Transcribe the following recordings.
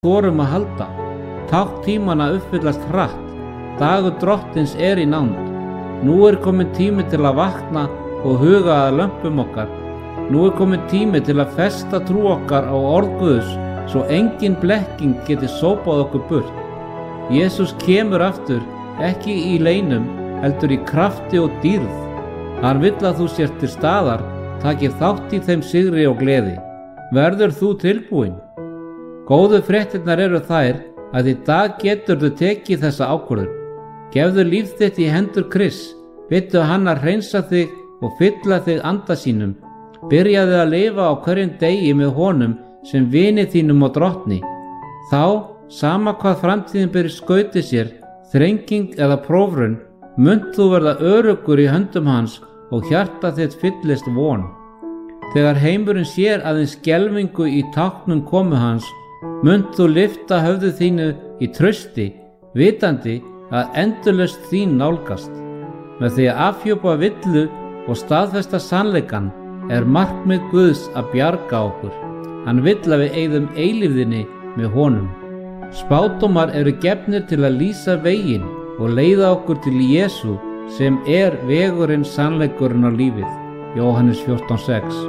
þorum að halda. Tákn tímanna uppfyllast hratt. Dagur Drottins í nánd. Nú kominn tími til að vakna og huga að lömpum okkar. Nú kominn tími til að festa trú okkar á orð Guðs, svo engin blekking geti sópað okkur burt. Jesús kemur aftur, ekki í leynum, heldur í krafti og dýrð. Hann vill að þú sért til staðar, takir þátt í þeim sigri og gleði. Verður þú tilbúinn? Góðu fréttirnar þær að í dag geturðu tekið þessa ákvörðun. Gefðu líf þitt í hendur Krists, biðdu hann að hreinsa þig og fylla þig anda sínum. Byrjaðu að lifa á hverjum degi með honum sem vini þínum og drottni. Þá, sama hvað framtíðin ber í skauti sér, þrenging eða prófraun, munt þú verða öruggur í höndum hans og hjarta þitt fyllist von. Þegar heimurinn sér aðeins skelfingu í táknum komu hans, munt þú lyfta höfðu þínu í trausti, vitandi að endurlausn þín nálgast. Með því að afhjúpa villu og staðfesta sannleikann markmið Guðs að bjarga okkur. Hann vill að við eyðum eilífðinni með honum. Spádómar gefnir til að lýsa veginn og leiða okkur til Jesú sem vegurinn, sannleikurinn og lífið. Jóhannes 14:6.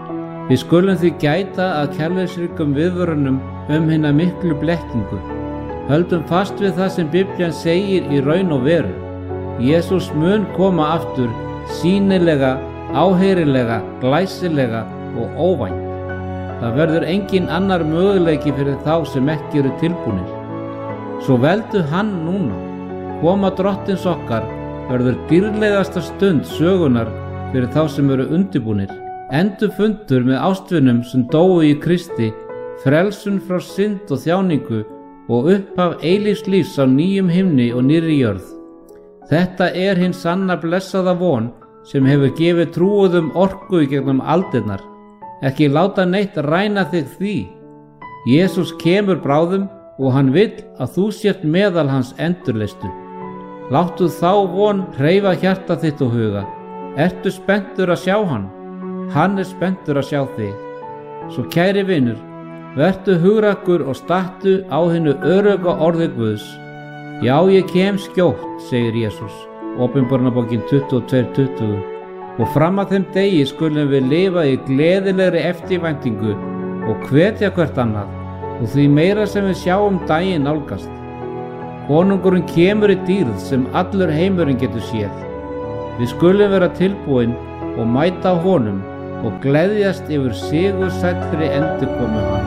Við skulum því gæta að kærleiksríkum viðvörunum hina miklu blekkingu. Höldum fast við það sem Biblían segir í raun og veru. Jesús mun koma aftur, sýnilega, áheyrilega, glæsilega og óvænt. Það verður engin annar möguleiki fyrir þá sem ekki eru tilbúnir. Svo veldu hann núna. Koma Drottins okkar verður dýrlegasta stund sögunar fyrir þá sem eru undirbúnir. Endurfundur með ástvinum sem dóu í Kristi, frelsun frá synd og þjáningu og upphaf eilífs lífs á nýjum himni og nýrri jörð. Þetta hin sanna blessaða von sem hefur gefið trúuðum orku í gegnum aldirnar. Ekki láta neitt ræna þig því. Jesús kemur bráðum og hann vill að þú sért meðal hans endurleistu. Láttu þá von hreyfa hjarta þitt og huga. Ertu spenntur að sjá hann? Hann spenntur að sjá þig. Svo kæri vinur, vertu hugrakkur og stattu á hinu örugga orði Guðs. Já, ég kem skjótt, segir Jesús, Åpenbarunarbókin 22:20. Og fram að þeim degi skulum við lifa í gleðilegri eftirvæntingu og hvetja hvert annað, og því meira sem við sjáum daginn nálgast. Konungurinn kemur í dýrð sem allur heimurinn getur séð. Við skulum vera tilbúin og mæta honum og gleðjast yfir sigursællri endurkomu hans.